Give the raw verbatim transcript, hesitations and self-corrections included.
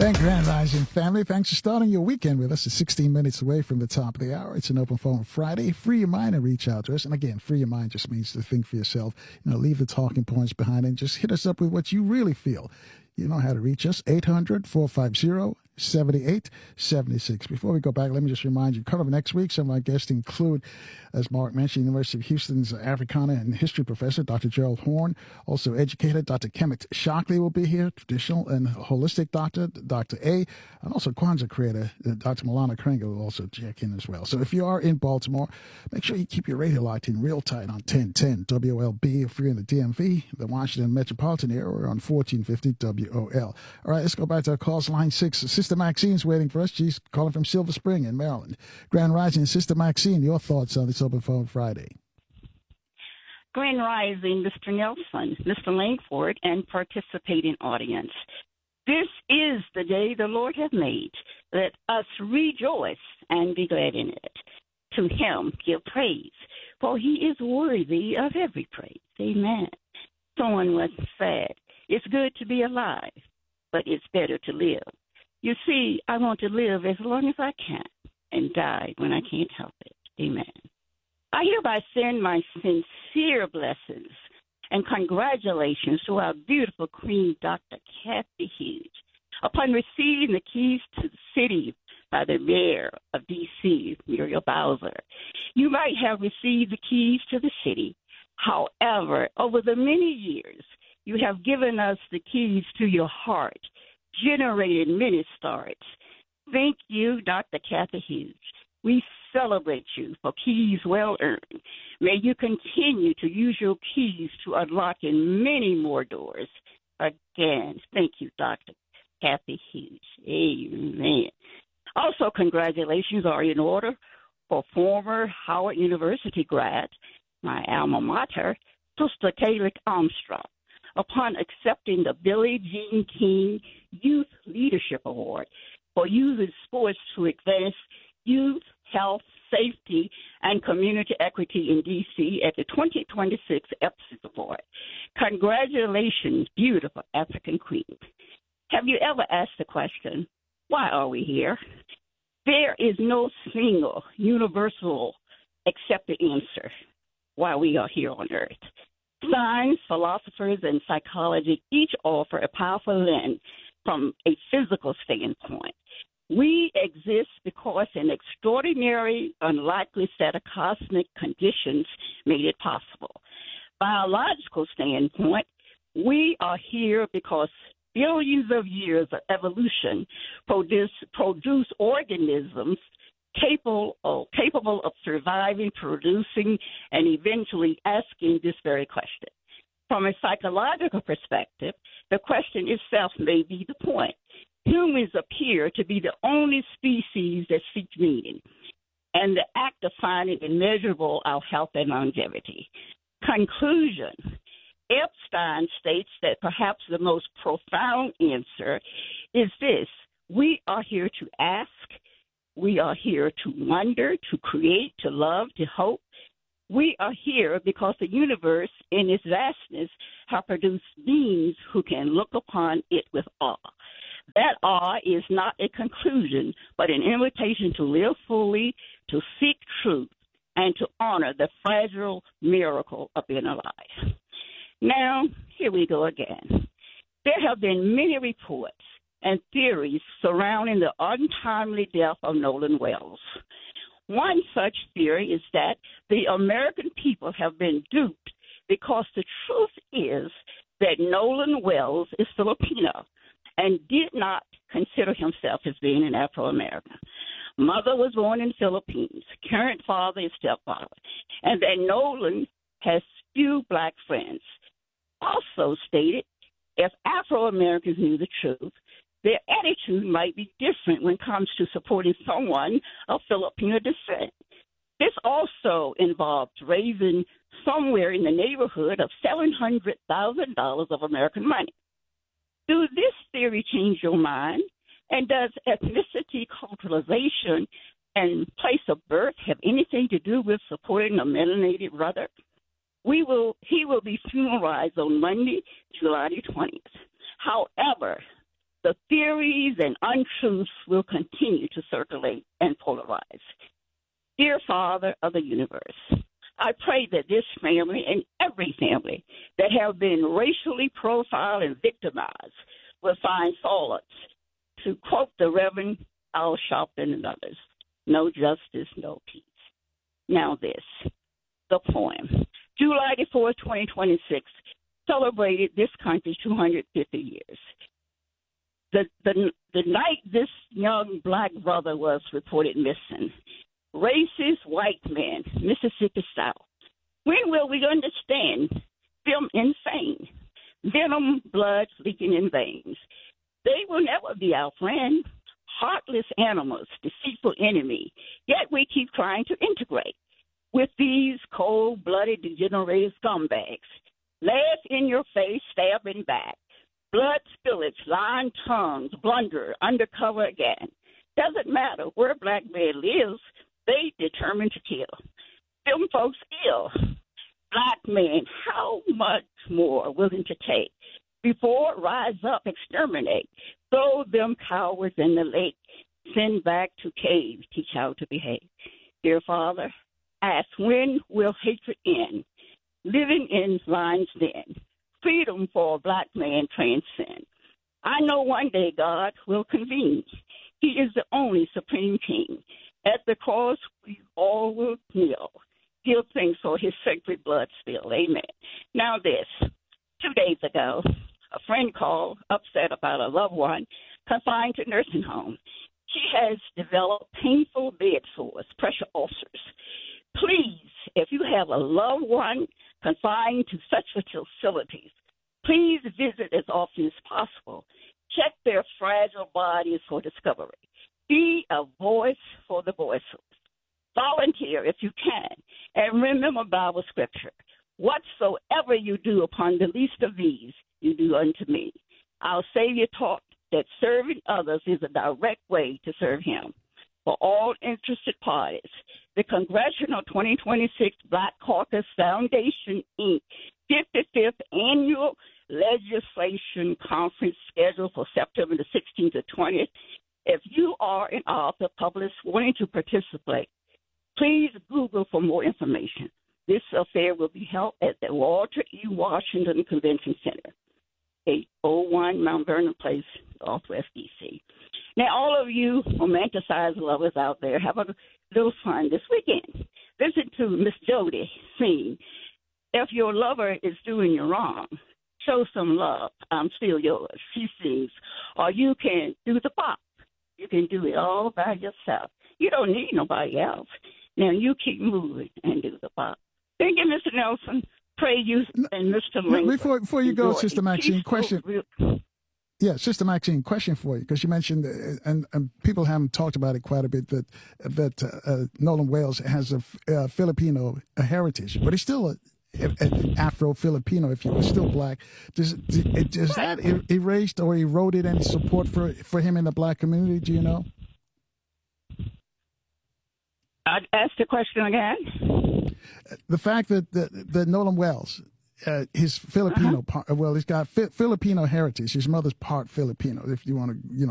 And Grand Rising family, thanks for starting your weekend with us. It's sixteen minutes away from the top of the hour. It's an open phone Friday. Free your mind and reach out to us. And again, free your mind just means to think for yourself. You know, leave the talking points behind and just hit us up with what you really feel. You know how to reach us, eight hundred, four five zero, seven eight seven six. Before we go back, let me just remind you, coming up next week, some of our guests include, as Mark mentioned, University of Houston's Africana and History professor, Doctor Gerald Horn. Also educator, Doctor Kemet Shockley will be here, traditional and holistic doctor, Doctor A, and also Kwanzaa creator, Doctor Milana Kringle will also check in as well. So if you are in Baltimore, make sure you keep your radio locked in real tight on ten ten W O L B if you're in the D M V, the Washington metropolitan area, or on fourteen fifty W O L. All right, let's go back to our calls. Line six. Sister Maxine's waiting for us. She's calling from Silver Spring in Maryland. Grand Rising, Sister Maxine, your thoughts on this Open Phone Friday? Grand Rising, Mister Nelson, Mister Langford, and participating audience. This is the day the Lord hath made. Let us rejoice and be glad in it. To him give praise, for he is worthy of every praise. Amen. Someone once said, it's good to be alive, but it's better to live. You see, I want to live as long as I can and die when I can't help it. Amen. I hereby send my sincere blessings and congratulations to our beautiful Queen, Doctor Kathy Hughes, upon receiving the keys to the city by the mayor of D C, Muriel Bowser. You might have received the keys to the city. However, over the many years, you have given us the keys to your heart, generated many starts. Thank you, Doctor Kathy Hughes. We celebrate you for keys well earned. May you continue to use your keys to unlock in many more doors. Again, thank you, Doctor Kathy Hughes. Amen. Also, congratulations are in order for former Howard University grad, my alma mater, Sister Kayla Armstrong, upon accepting the Billie Jean King Youth Leadership Award for using sports to advance youth, health, safety, and community equity in D C at the twenty twenty-six EPSIS Award. Congratulations, beautiful African queen. Have you ever asked the question, why are we here? There is no single universal accepted answer why we are here on earth. Science, philosophers, and psychology each offer a powerful lens from a physical standpoint. We exist because an extraordinary, unlikely set of cosmic conditions made it possible. Biological standpoint, we are here because billions of years of evolution produce, produce organisms capable of, capable of surviving, producing, and eventually asking this very question. From a psychological perspective, the question itself may be the point. Humans appear to be the only species that seek meaning, and the act of finding immeasurable our health and longevity. Conclusion. Epstein states that perhaps the most profound answer is this: we are here to ask, we are here to wonder, to create, to love, to hope. We are here because the universe in its vastness has produced beings who can look upon it with awe. That awe is not a conclusion, but an invitation to live fully, to seek truth, and to honor the fragile miracle of being alive. Now, here we go again. There have been many reports and theories surrounding the untimely death of Nolan Wells. One such theory is that the American people have been duped because the truth is that Nolan Wells is Filipino and did not consider himself as being an Afro-American. Mother was born in the Philippines, current father is stepfather, and that Nolan has few black friends. Also stated, if Afro-Americans knew the truth, their attitude might be different when it comes to supporting someone of Filipino descent. This also involves raising somewhere in the neighborhood of seven hundred thousand dollars of American money. Does this theory change your mind? And does ethnicity, culturalization, and place of birth have anything to do with supporting a melanated brother? We will. He will be funeralized on Monday, July twentieth. However, the theories and untruths will continue to circulate and polarize. Dear Father of the universe, I pray that this family and every family that have been racially profiled and victimized will find solace. To quote the Reverend Al Sharpton and others, no justice, no peace. Now this, the poem. July the fourth, twenty twenty-six, celebrated this country's two hundred fifty years. The, the, the night this young black brother was reported missing, racist white men, Mississippi South. When will we understand them insane? Venom, blood leaking in veins. They will never be our friend. Heartless animals, deceitful enemy. Yet we keep trying to integrate with these cold-blooded, degenerate scumbags. Laugh in your face, stabbing back. Blood spillage, lying tongues, blunder, undercover again. Doesn't matter where black man lives, they determined to kill. Them folks ill. Black men, how much more willing to take? Before rise up, exterminate. Throw them cowards in the lake. Send back to caves, teach how to behave. Dear Father, ask when will hatred end? Living in lines then. Freedom for a black man transcend. I know one day God will convene. He is the only supreme king. At the cross, we all will kneel. Give thanks for his sacred blood spill. Amen. Now this, two days ago, a friend called, upset about a loved one confined to nursing home. She has developed painful bed sores, pressure ulcers. Please, if you have a loved one confined to such facilities, please visit as often as possible. Check their fragile bodies for discovery. Be a voice for the voiceless. Volunteer if you can. And remember Bible scripture. Whatsoever you do upon the least of these, you do unto me. Our Savior taught that serving others is a direct way to serve him. For all interested parties, the Congressional twenty twenty-six Black Caucus Foundation, Incorporated fifty-fifth Annual Legislation Conference scheduled for September the sixteenth to twentieth. If you are an author, published, wanting to participate, please Google for more information. This affair will be held at the Walter E. Washington Convention Center, eight oh one Mount Vernon Place, Northwest D C. Now, all of you romanticized lovers out there, have a little fun this weekend. Listen to Miss Jody sing, "If your lover is doing you wrong, show some love, I'm still yours." She sings, or you can do the pop. You can do it all by yourself. You don't need nobody else. Now, you keep moving and do the pop. Thank you, Mister Nelson. Pray you and Mister Link. Before, before you go, Sister Maxine, question. Yeah, Sister Maxine, question for you, because you mentioned, uh, and, and people haven't talked about it quite a bit, that that uh, Nolan Wales has a, a Filipino a heritage, but he's still a, a, a Afro-Filipino, if you will, still black. Does, does that er- erased or eroded any support for, for him in the black community? Do you know? I'd ask the question again. The fact that that, that Nolan Wales, uh, his Filipino uh-huh. part, well, he's got fi- Filipino heritage. His mother's part Filipino, if you want to, you know.